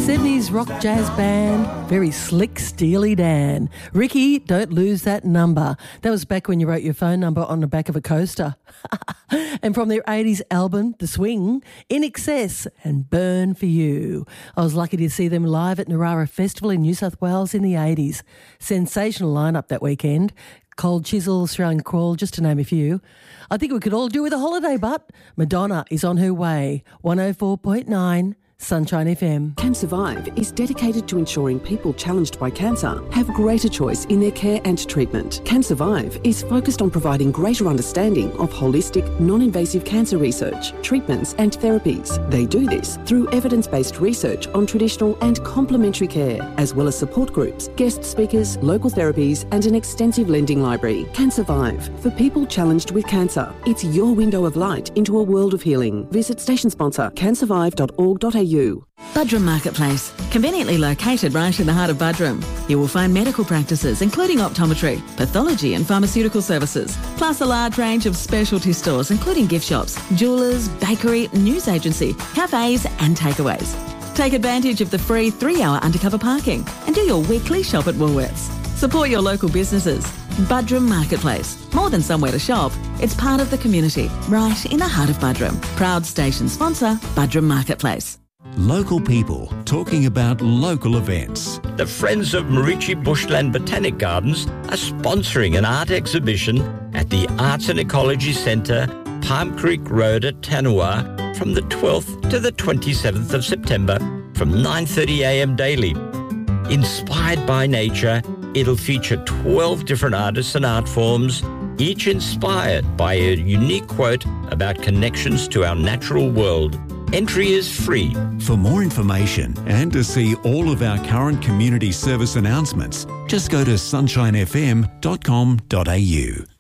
Sydney's rock jazz band, very slick, Steely Dan. Ricky, don't lose that number. That was back when you wrote your phone number on the back of a coaster. And from their 80s album, The Swing, In Excess and Burn For You. I was lucky to see them live at Narara Festival in New South Wales in the 80s. Sensational lineup that weekend. Cold Chisel, Australian Crawl, just to name a few. I think we could all do with a holiday, but Madonna is on her way. 104.9 Sunshine FM. Can Survive is dedicated to ensuring people challenged by cancer have greater choice in their care and treatment. Can Survive is focused on providing greater understanding of holistic, non-invasive cancer research, treatments and therapies. They do this through evidence-based research on traditional and complementary care, as well as support groups, guest speakers, local therapies and an extensive lending library. Can Survive, for people challenged with cancer. It's your window of light into a world of healing. Visit station sponsor cansurvive.org.au. Budrum Marketplace, conveniently located right in the heart of Budrum. You will find medical practices including optometry, pathology and pharmaceutical services, plus a large range of specialty stores including gift shops, jewellers, bakery, news agency, cafes and takeaways. Take advantage of the free 3-hour undercover parking and do your weekly shop at Woolworths. Support your local businesses. Budrum Marketplace. More than somewhere to shop, it's part of the community, right in the heart of Budrum. Proud station sponsor, Budrum Marketplace. Local people talking about local events. The Friends of Marichi Bushland Botanic Gardens are sponsoring an art exhibition at the Arts and Ecology Centre, Palm Creek Road at Tanua from the 12th to the 27th of September from 9:30am daily. Inspired by nature, it'll feature 12 different artists and art forms, each inspired by a unique quote about connections to our natural world. Entry is free. For more information and to see all of our current community service announcements, just go to sunshinefm.com.au.